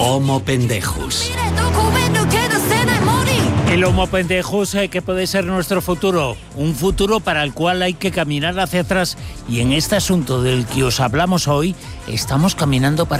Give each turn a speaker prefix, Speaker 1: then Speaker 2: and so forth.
Speaker 1: Homo Pendejus.
Speaker 2: El Homo Pendejus que puede ser nuestro futuro, un futuro para el cual hay que caminar hacia atrás, y en este asunto del que os hablamos hoy, estamos caminando para